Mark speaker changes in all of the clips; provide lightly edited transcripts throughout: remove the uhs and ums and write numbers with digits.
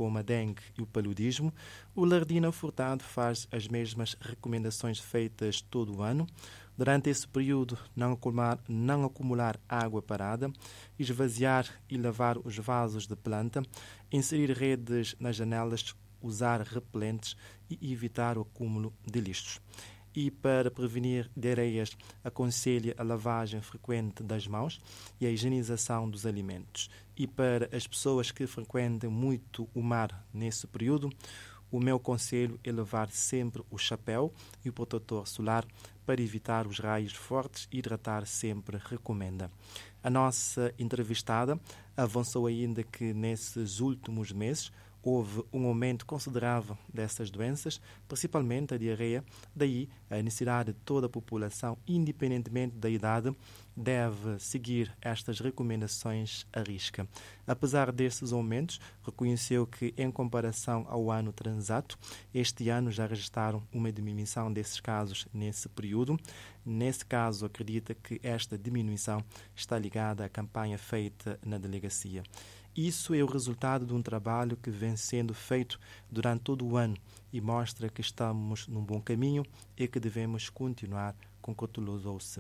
Speaker 1: como a dengue e o paludismo, o Lardina Furtado faz as mesmas recomendações feitas todo o ano. Durante esse período, não acumular água parada, esvaziar e lavar os vasos de planta, inserir redes nas janelas, usar repelentes e evitar o acúmulo de lixos. E para prevenir diarreias, aconselha a lavagem frequente das mãos e a higienização dos alimentos. E para as pessoas que frequentam muito o mar nesse período, o meu conselho é levar sempre o chapéu e o protetor solar para evitar os raios fortes e hidratar sempre recomenda. A nossa entrevistada avançou ainda que nesses últimos meses houve um aumento considerável dessas doenças, principalmente a diarreia. Daí, a necessidade de toda a população, independentemente da idade, deve seguir estas recomendações à risca. Apesar desses aumentos, reconheceu que, em comparação ao ano transato, este ano já registraram uma diminuição desses casos nesse período. Nesse caso, acredita que esta diminuição está ligada à campanha feita na delegacia. Isso é o resultado de um trabalho que vem sendo feito durante todo o ano e mostra que estamos num bom caminho e que devemos continuar, concretizou-se.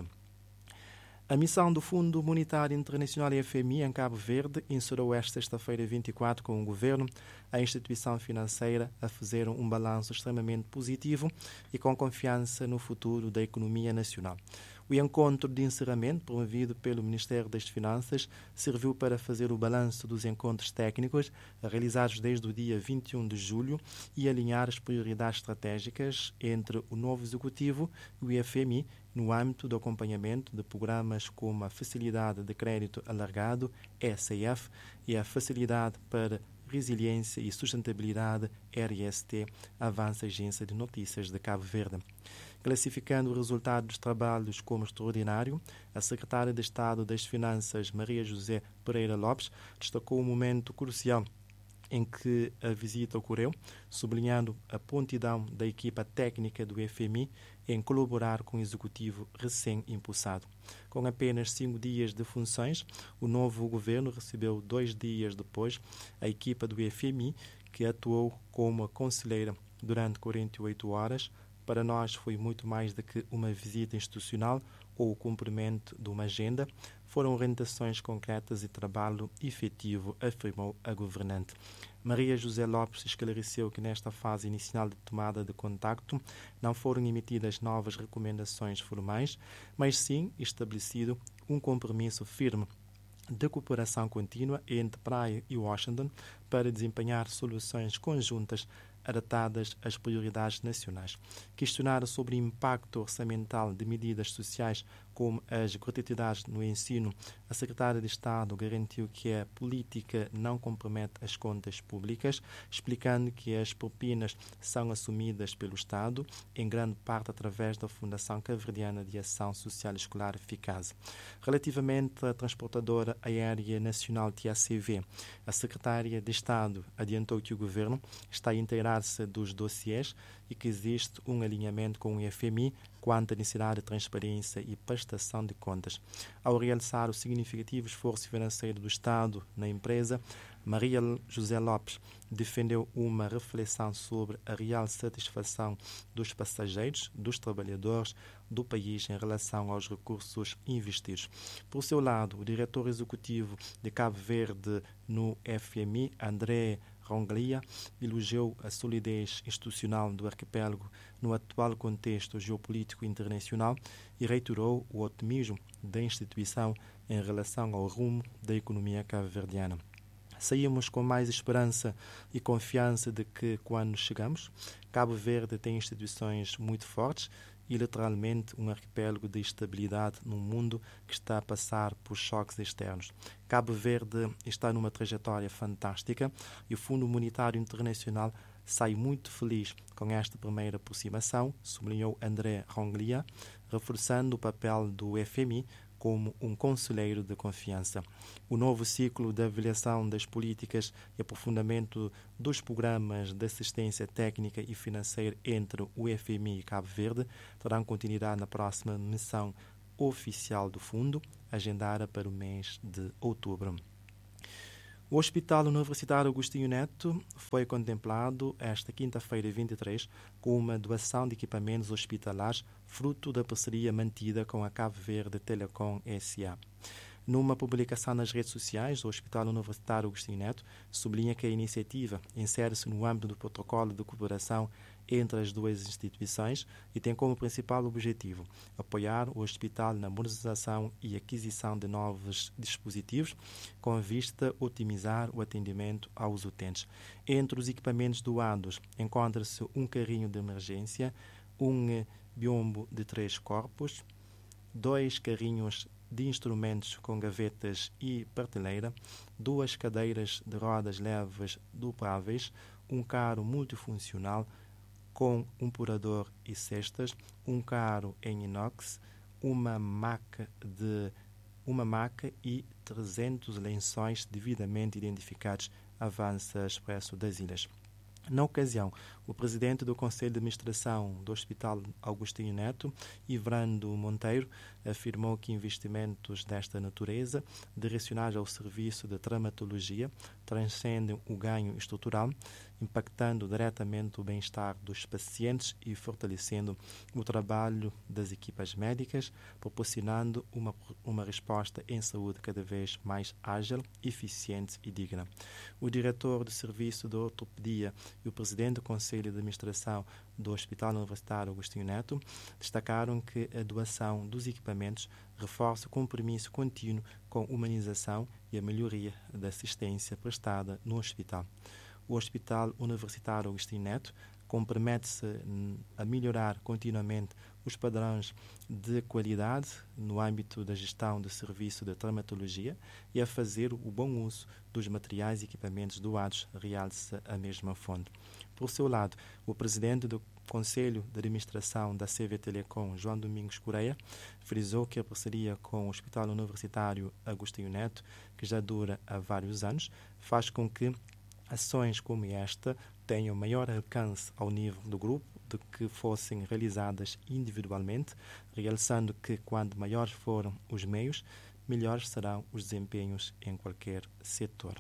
Speaker 1: A missão do Fundo Monetário Internacional FMI em Cabo Verde encerrou esta sexta-feira 24 com o governo, a instituição financeira a fazer um balanço extremamente positivo e com confiança no futuro da economia nacional. O encontro de encerramento, promovido pelo Ministério das Finanças, serviu para fazer o balanço dos encontros técnicos realizados desde o dia 21 de julho e alinhar as prioridades estratégicas entre o novo Executivo e o FMI no âmbito do acompanhamento de programas como a Facilidade de Crédito Alargado, SAF, e a Facilidade para Resiliência e Sustentabilidade, RST, avança a Agência de Notícias de Cabo Verde. Classificando o resultado dos trabalhos como extraordinário, a secretária de Estado das Finanças, Maria José Pereira Lopes, destacou um momento crucial em que a visita ocorreu, sublinhando a prontidão da equipa técnica do FMI em colaborar com o executivo recém-impulsado. Com apenas 5 dias de funções, o novo governo recebeu 2 dias depois a equipa do FMI, que atuou como conselheira durante 48 horas. Para nós foi muito mais do que uma visita institucional ou o cumprimento de uma agenda. Foram orientações concretas e trabalho efetivo, afirmou a governante. Maria José Lopes esclareceu que nesta fase inicial de tomada de contacto não foram emitidas novas recomendações formais, mas sim estabelecido um compromisso firme de cooperação contínua entre Praia e Washington para desempenhar soluções conjuntas adaptadas às prioridades nacionais. Questionada sobre o impacto orçamental de medidas sociais como as gratuidades no ensino, a secretária de Estado garantiu que a política não compromete as contas públicas, explicando que as propinas são assumidas pelo Estado, em grande parte através da Fundação Cabo-Verdiana de Ação Social Escolar Eficaz. Relativamente à transportadora aérea nacional TACV, a secretária de Estado adiantou que o governo está a inteirar-se dos dossiês e que existe um alinhamento com o FMI quanto à necessidade de transparência e prestação de contas. Ao realçar o significativo esforço financeiro do Estado na empresa, Maria José Lopes defendeu uma reflexão sobre a real satisfação dos passageiros, dos trabalhadores do país em relação aos recursos investidos. Por seu lado, o diretor executivo de Cabo Verde no FMI, André Ronglia, elogiou a solidez institucional do arquipélago no atual contexto geopolítico internacional e reiterou o otimismo da instituição em relação ao rumo da economia cabo-verdiana. Saímos com mais esperança e confiança de que, quando chegamos, Cabo Verde tem instituições muito fortes e, literalmente, um arquipélago de estabilidade num mundo que está a passar por choques externos. Cabo Verde está numa trajetória fantástica e o Fundo Monetário Internacional sai muito feliz com esta primeira aproximação, sublinhou André Ronglia, reforçando o papel do FMI como um conselheiro de confiança. O novo ciclo de avaliação das políticas e aprofundamento dos programas de assistência técnica e financeira entre o FMI e Cabo Verde terão continuidade na próxima missão oficial do fundo, agendada para o mês de outubro. O Hospital Universitário Agostinho Neto foi contemplado esta quinta-feira, 23, com uma doação de equipamentos hospitalares, fruto da parceria mantida com a Cabo Verde Telecom S.A. Numa publicação nas redes sociais, o Hospital Universitário Agostinho Neto sublinha que a iniciativa insere-se no âmbito do protocolo de cooperação entre as duas instituições e tem como principal objetivo apoiar o hospital na modernização e aquisição de novos dispositivos, com vista a otimizar o atendimento aos utentes. Entre os equipamentos doados encontra-se um carrinho de emergência, um biombo de 3 corpos, 2 carrinhos de instrumentos com gavetas e prateleira, 2 cadeiras de rodas leves dobráveis, um carro multifuncional com um purador e cestas, um carro em inox, uma maca e 300 lençóis devidamente identificados, avança Expresso das Ilhas. Na ocasião, o presidente do Conselho de Administração do Hospital Agostinho Neto, Ivrando Monteiro, afirmou que investimentos desta natureza, direcionados ao serviço de traumatologia, transcendem o ganho estrutural, impactando diretamente o bem-estar dos pacientes e fortalecendo o trabalho das equipas médicas, proporcionando uma resposta em saúde cada vez mais ágil, eficiente e digna. O diretor do Serviço de Ortopedia e o presidente do Conselho de Administração do Hospital Universitário Agostinho Neto destacaram que a doação dos equipamentos reforça o compromisso contínuo com a humanização e a melhoria da assistência prestada no hospital. O Hospital Universitário Agostinho Neto compromete-se a melhorar continuamente os padrões de qualidade no âmbito da gestão do serviço de traumatologia e a fazer o bom uso dos materiais e equipamentos doados, realça a mesma fonte. Por seu lado, o presidente do Conselho de Administração da CV Telecom, João Domingos Correia, frisou que a parceria com o Hospital Universitário Agostinho Neto, que já dura há vários anos, faz com que ações como esta tenham maior alcance ao nível do grupo do que fossem realizadas individualmente, realçando que, quando maiores forem os meios, melhores serão os desempenhos em qualquer setor.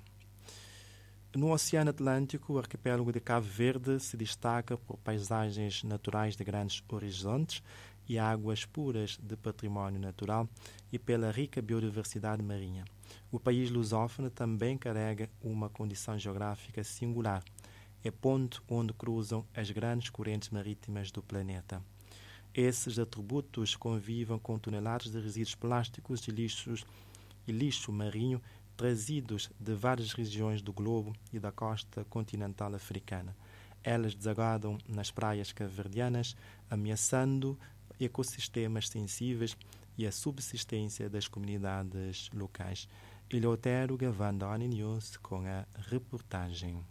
Speaker 1: No Oceano Atlântico, o arquipélago de Cabo Verde se destaca por paisagens naturais de grandes horizontes e águas puras de património natural e pela rica biodiversidade marinha. O país lusófono também carrega uma condição geográfica singular. É ponto onde cruzam as grandes correntes marítimas do planeta. Esses atributos convivem com toneladas de resíduos plásticos e lixo marinho trazidos de várias regiões do globo e da costa continental africana. Elas desaguadam nas praias cabo-verdianas, ameaçando ecossistemas sensíveis e a subsistência das comunidades locais. Eleutério Gavanda, ONU News, com a reportagem.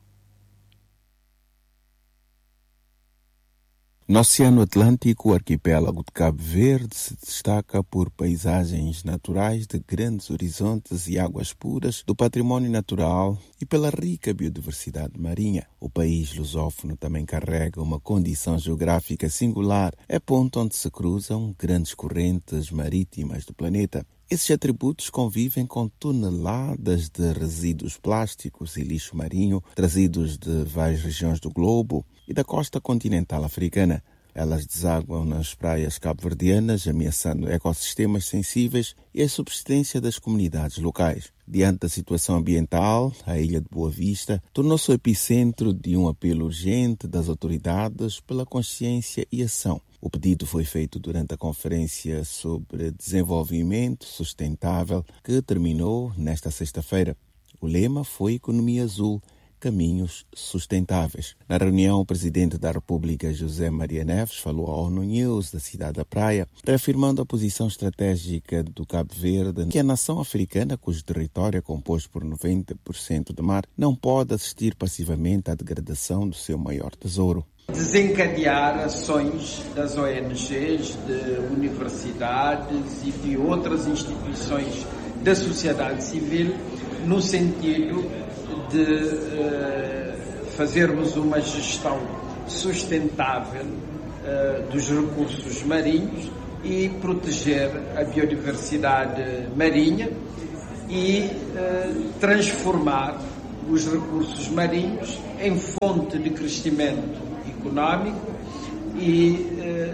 Speaker 2: No Oceano Atlântico, o arquipélago de Cabo Verde se destaca por paisagens naturais de grandes horizontes e águas puras do património natural e pela rica biodiversidade marinha. O país lusófono também carrega uma condição geográfica singular, é ponto onde se cruzam grandes correntes marítimas do planeta. Esses atributos convivem com toneladas de resíduos plásticos e lixo marinho trazidos de várias regiões do globo e da costa continental africana. Elas desaguam nas praias cabo-verdianas, ameaçando ecossistemas sensíveis e a subsistência das comunidades locais. Diante da situação ambiental, a ilha de Boa Vista tornou-se o epicentro de um apelo urgente das autoridades pela consciência e ação. O pedido foi feito durante a Conferência sobre Desenvolvimento Sustentável, que terminou nesta sexta-feira. O lema foi Economia Azul, Caminhos Sustentáveis. Na reunião, o Presidente da República, José Maria Neves, falou à ONU News da cidade da Praia, reafirmando a posição estratégica do Cabo Verde, que a nação africana, cujo território é composto por 90% de mar, não pode assistir passivamente à degradação do seu maior tesouro.
Speaker 3: Desencadear ações das ONGs, de universidades e de outras instituições da sociedade civil no sentido de fazermos uma gestão sustentável dos recursos marinhos e proteger a biodiversidade marinha e transformar os recursos marinhos em fonte de crescimento económico e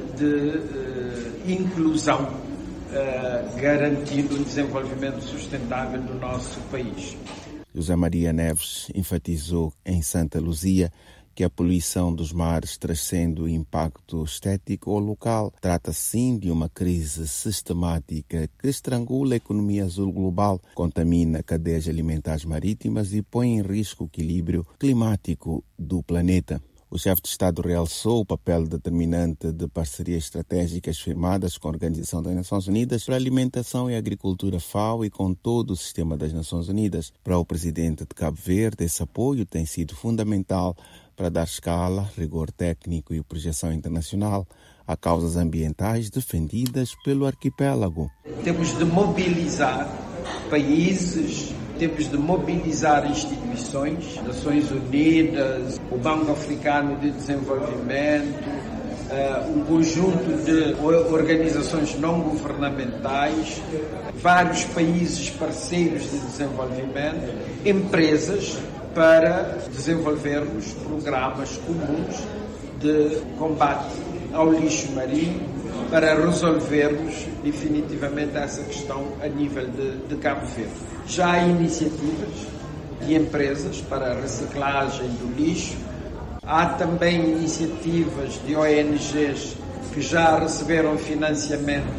Speaker 3: de inclusão, garantindo o desenvolvimento sustentável do nosso país.
Speaker 2: José Maria Neves enfatizou em Santa Luzia que a poluição dos mares, trazendo o impacto estético ao local, trata sim de uma crise sistemática que estrangula a economia azul global, contamina cadeias alimentares marítimas e põe em risco o equilíbrio climático do planeta. O chefe de Estado realçou o papel determinante de parcerias estratégicas firmadas com a Organização das Nações Unidas para a Alimentação e Agricultura FAO e com todo o sistema das Nações Unidas. Para o presidente de Cabo Verde, esse apoio tem sido fundamental para dar escala, rigor técnico e projeção internacional a causas ambientais defendidas pelo arquipélago.
Speaker 3: Temos de mobilizar países, temos de mobilizar instituições, Nações Unidas, o Banco Africano de Desenvolvimento, um conjunto de organizações não governamentais, vários países parceiros de desenvolvimento, empresas, para desenvolvermos programas comuns de combate ao lixo marinho, para resolvermos definitivamente essa questão a nível de Cabo Verde. Já há iniciativas de empresas para a reciclagem do lixo, há também iniciativas de ONGs que já receberam financiamento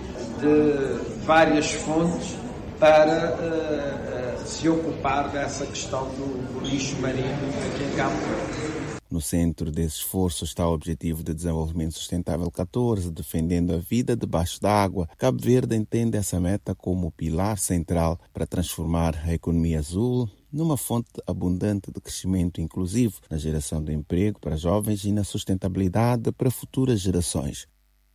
Speaker 3: de várias fontes para se ocupar dessa questão do lixo marinho aqui em Cabo Verde.
Speaker 2: No centro desse esforço está o Objetivo de Desenvolvimento Sustentável 14, defendendo a vida debaixo d'água. Cabo Verde entende essa meta como pilar central para transformar a economia azul numa fonte abundante de crescimento inclusivo, na geração de emprego para jovens e na sustentabilidade para futuras gerações.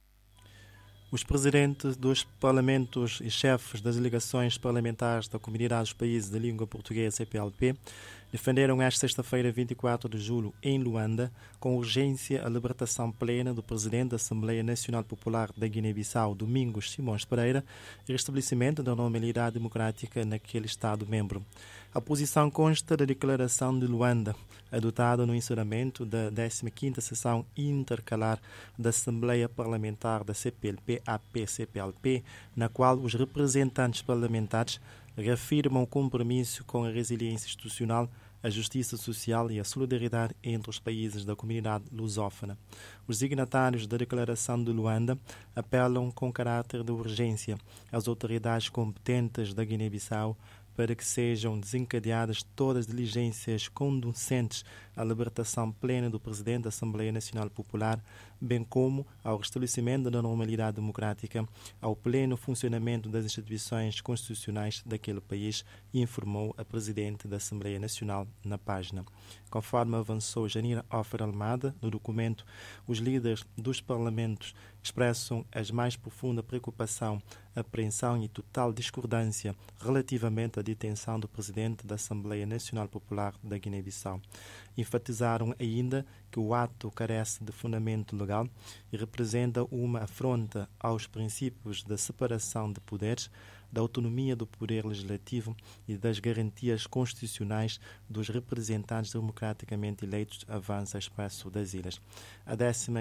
Speaker 1: Os presidentes dos parlamentos e chefes das delegações parlamentares da Comunidade dos Países de Língua Portuguesa, CPLP, defenderam esta sexta-feira, 24 de julho, em Luanda, com urgência a libertação plena do presidente da Assembleia Nacional Popular da Guiné-Bissau, Domingos Simões Pereira, e restabelecimento da normalidade democrática naquele Estado-membro. A posição consta da Declaração de Luanda, adotada no encerramento da 15ª Sessão Intercalar da Assembleia Parlamentar da CPLP-AP-CPLP, na qual os representantes parlamentares reafirmam o compromisso com a resiliência institucional, a justiça social e a solidariedade entre os países da comunidade lusófona. Os signatários da Declaração de Luanda apelam com caráter de urgência às autoridades competentes da Guiné-Bissau para que sejam desencadeadas todas as diligências conducentes à libertação plena do presidente da Assembleia Nacional Popular, bem como ao restabelecimento da normalidade democrática, ao pleno funcionamento das instituições constitucionais daquele país, informou a presidente da Assembleia Nacional na página. Conforme avançou Janira Offer Almada, no documento, os líderes dos parlamentos expressam a mais profunda preocupação, apreensão e total discordância relativamente à detenção do presidente da Assembleia Nacional Popular da Guiné-Bissau. Enfatizaram ainda que o ato carece de fundamento legal e representa uma afronta aos princípios da separação de poderes, da autonomia do poder legislativo e das garantias constitucionais dos representantes democraticamente eleitos, avança Expresso das Ilhas. A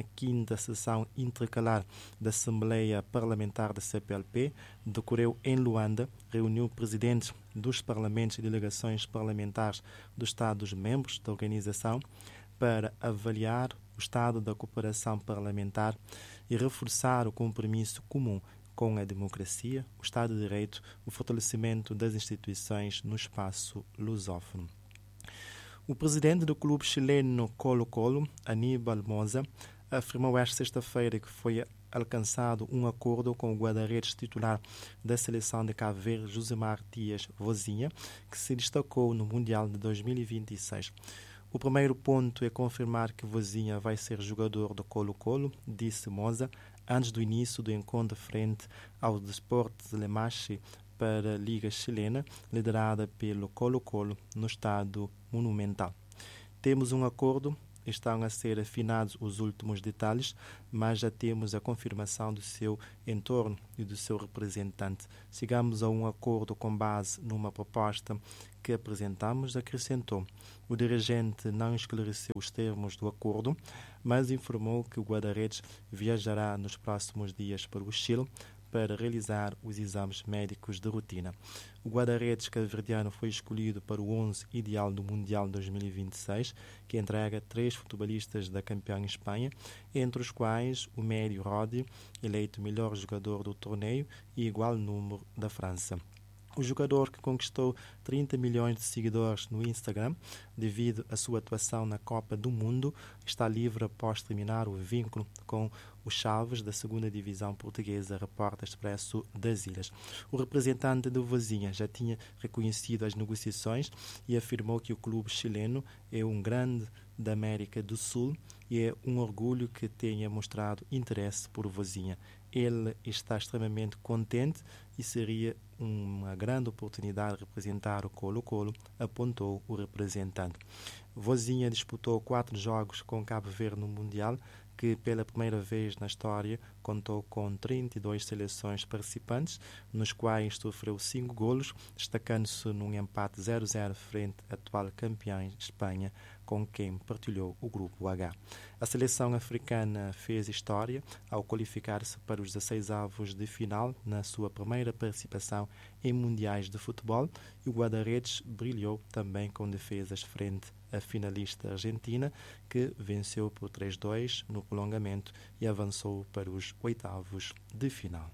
Speaker 1: 15ª Sessão Intercalar da Assembleia Parlamentar da CPLP decorreu em Luanda, reuniu presidentes dos parlamentos e delegações parlamentares dos Estados-membros da organização para avaliar o estado da cooperação parlamentar e reforçar o compromisso comum com a democracia, o Estado de Direito, o fortalecimento das instituições no espaço lusófono. O presidente do clube chileno Colo-Colo, Aníbal Moza, afirmou esta sexta-feira que foi alcançado um acordo com o guarda-redes titular da seleção de Cabo Verde, Josemar Dias Vozinha, que se destacou no Mundial de 2026. O primeiro ponto é confirmar que Vozinha vai ser jogador do Colo-Colo, disse Moza, antes do início do encontro frente ao Desportes Lemache para a Liga Chilena, liderada pelo Colo-Colo no Estado Monumental. Temos um acordo estão a ser afinados os últimos detalhes, mas já temos a confirmação do seu entorno e do seu representante. Chegamos a um acordo com base numa proposta que apresentamos, acrescentou. O dirigente não esclareceu os termos do acordo, mas informou que o guarda-redes viajará nos próximos dias para o Chile para realizar os exames médicos de rotina. O guarda-redes cabo-verdiano foi escolhido para o 11 ideal do Mundial 2026, que entrega 3 futebolistas da campeã em Espanha, entre os quais o médio Rodi, eleito melhor jogador do torneio e igual número da França. O jogador, que conquistou 30 milhões de seguidores no Instagram devido à sua atuação na Copa do Mundo, está livre após terminar o vínculo com os Chaves da 2ª Divisão Portuguesa, reporta Expresso das Ilhas. O representante do Vozinha já tinha reconhecido as negociações e afirmou que o clube chileno é um grande da América do Sul e é um orgulho que tenha mostrado interesse por Vozinha. Ele está extremamente contente e seria uma grande oportunidade de representar o Colo-Colo, apontou o representante. Vozinha disputou 4 jogos com Cabo Verde no Mundial, que pela primeira vez na história contou com 32 seleções participantes, nos quais sofreu 5 golos, destacando-se num empate 0-0 frente à atual campeã Espanha, com quem partilhou o grupo H. A seleção africana fez história ao qualificar-se para os 16avos de final na sua primeira participação em mundiais de futebol, e o guarda-redes brilhou também com defesas frente à finalista argentina, que venceu por 3-2 no prolongamento e avançou para os 8avos de final.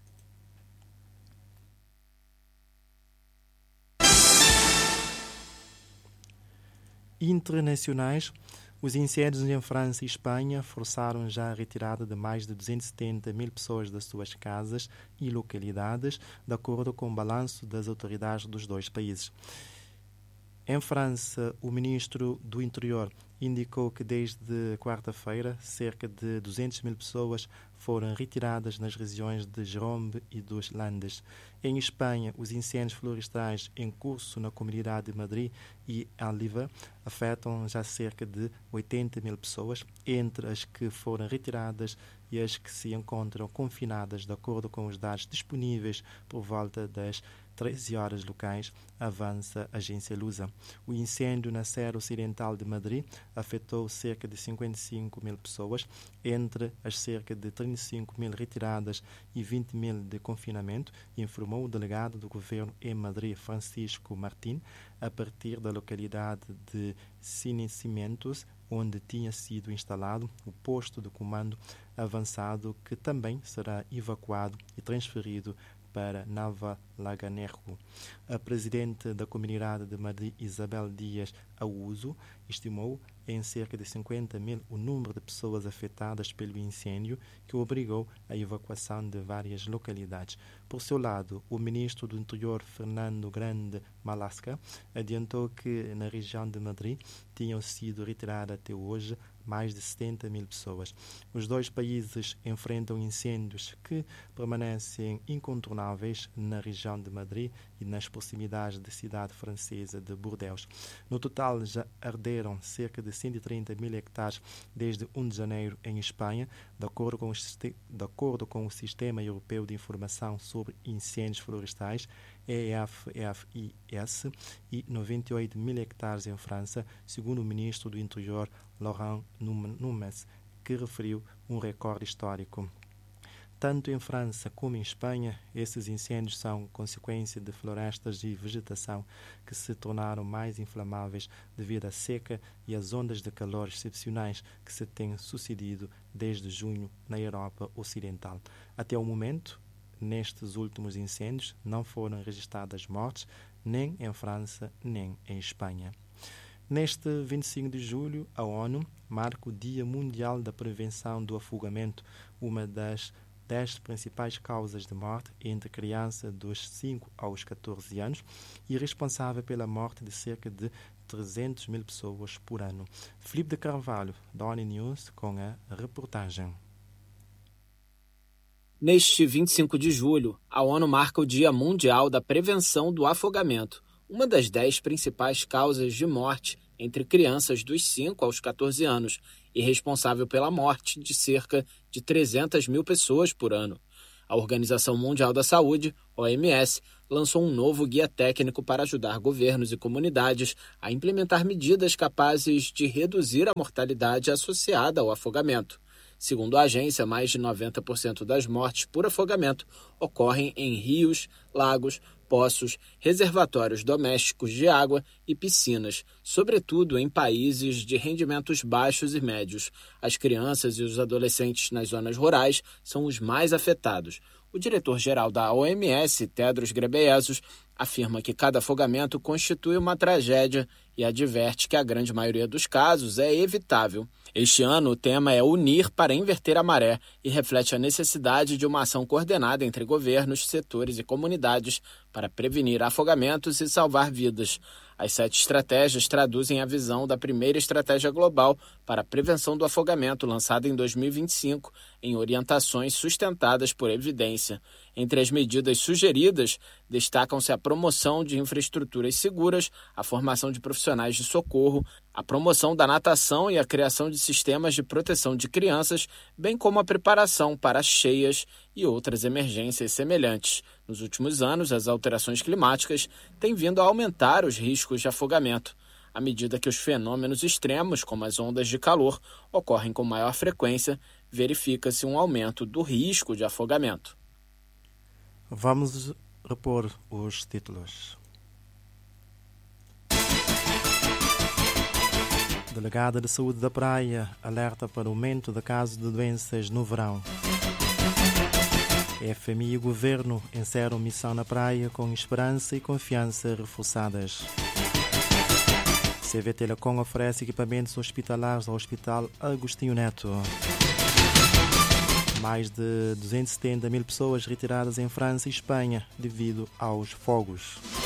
Speaker 1: Internacionais. Os incêndios em França e Espanha forçaram já a retirada de mais de 270 mil pessoas das suas casas e localidades, de acordo com o balanço das autoridades dos dois países. Em França, o ministro do Interior indicou que desde quarta-feira cerca de 200 mil pessoas foram retiradas nas regiões de Gironde e dos Landes. Em Espanha, os incêndios florestais em curso na Comunidade de Madrid e Alívar afetam já cerca de 80 mil pessoas, entre as que foram retiradas e as que se encontram confinadas, de acordo com os dados disponíveis por volta das 13 horas locais, avança a agência Lusa. O incêndio na Serra Ocidental de Madrid afetou cerca de 55 mil pessoas, entre as cerca de 35 mil retiradas e 20 mil de confinamento, informou o delegado do governo em Madrid, Francisco Martín, a partir da localidade de Cinecimentos, onde tinha sido instalado o posto de comando avançado, que também será evacuado e transferido para Navalaganerro. A presidente da Comunidade de Madrid, Isabel Díaz Auso, estimou em cerca de 50 mil o número de pessoas afetadas pelo incêndio, que obrigou a evacuação de várias localidades. Por seu lado, o ministro do Interior, Fernando Grande Malasca, adiantou que na região de Madrid tinham sido retiradas até hoje mais de 70 mil pessoas. Os dois países enfrentam incêndios que permanecem incontornáveis na região de Madrid e nas proximidades da cidade francesa de Bordeaux. No total, já arderam cerca de 130 mil hectares desde 1 de janeiro em Espanha, de acordo com o Sistema Europeu de Informação sobre Incêndios Florestais, EFIS, e 98 mil hectares em França, segundo o ministro do Interior, Laurent Nunez, que referiu um recorde histórico. Tanto em França como em Espanha, esses incêndios são consequência de florestas e vegetação que se tornaram mais inflamáveis devido à seca e às ondas de calor excepcionais que se têm sucedido desde junho na Europa Ocidental. Até o momento, nestes últimos incêndios, não foram registradas mortes, nem em França, nem em Espanha. Neste 25 de julho, a ONU marca o Dia Mundial da Prevenção do Afogamento, uma das 10 principais causas de morte entre crianças dos 5 aos 14 anos e responsável pela morte de cerca de 300 mil pessoas por ano. Filipe de Carvalho, da ONU News, com a reportagem.
Speaker 4: Neste 25 de julho, a ONU marca o Dia Mundial da Prevenção do Afogamento, uma das 10 principais causas de morte entre crianças dos 5 aos 14 anos e responsável pela morte de cerca de 300 mil pessoas por ano. A Organização Mundial da Saúde, OMS, lançou um novo guia técnico para ajudar governos e comunidades a implementar medidas capazes de reduzir a mortalidade associada ao afogamento. Segundo a agência, mais de 90% das mortes por afogamento ocorrem em rios, lagos, poços, reservatórios domésticos de água e piscinas, sobretudo em países de rendimentos baixos e médios. As crianças e os adolescentes nas zonas rurais são os mais afetados. O diretor-geral da OMS, Tedros Ghebreyesus, afirma que cada afogamento constitui uma tragédia e adverte que a grande maioria dos casos é evitável. Este ano, o tema é Unir para Inverter a Maré e reflete a necessidade de uma ação coordenada entre governos, setores e comunidades para prevenir afogamentos e salvar vidas. As 7 estratégias traduzem a visão da primeira estratégia global para a prevenção do afogamento, lançada em 2025, em orientações sustentadas por evidência. Entre as medidas sugeridas, destacam-se a promoção de infraestruturas seguras, a formação de profissionais de socorro, a promoção da natação e a criação de sistemas de proteção de crianças, bem como a preparação para cheias e outras emergências semelhantes. Nos últimos anos, as alterações climáticas têm vindo a aumentar os riscos de afogamento, à medida que os fenômenos extremos, como as ondas de calor, ocorrem com maior frequência, verifica-se um aumento do risco de afogamento.
Speaker 1: Vamos repor os títulos. Delegada de Saúde da Praia alerta para o aumento de casos de doenças no verão. A FMI e o Governo encerram missão na praia com esperança e confiança reforçadas. CV Telecom oferece equipamentos hospitalares ao Hospital Agostinho Neto. Mais de 270 mil pessoas retiradas em França e Espanha devido aos fogos.